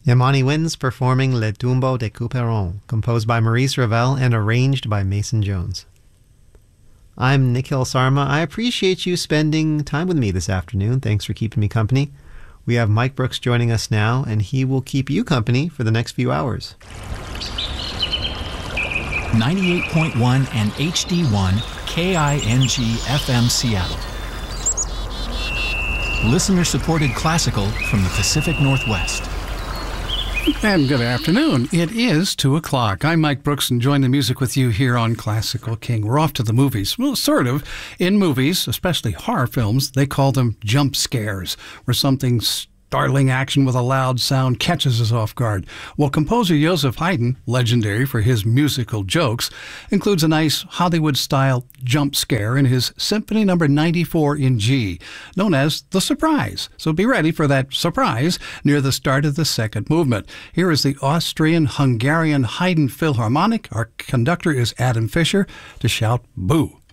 Yamani Winds performing Le Tombeau de Couperon, composed by Maurice Ravel and arranged by Mason Jones. I'm Nikhil Sarma. I appreciate you spending time with me this afternoon. Thanks for keeping me company. We have Mike Brooks joining us now, and he will keep you company for the next few hours. 98.1 and HD1 KING FM Seattle. Listener-supported classical from the Pacific Northwest. And good afternoon. It is 2 o'clock. I'm Mike Brooks, enjoying the music with you here on Classical King. We're off to the movies. Well, sort of. In movies, especially horror films, they call them jump scares, where something startling action with a loud sound catches us off guard. Well, composer Joseph Haydn, legendary for his musical jokes, includes a nice Hollywood-style jump scare in his Symphony No. 94 in G, known as The Surprise. So be ready for that surprise near the start of the second movement. Here is the Austrian-Hungarian Haydn Philharmonic. Our conductor is Adam Fisher to shout boo.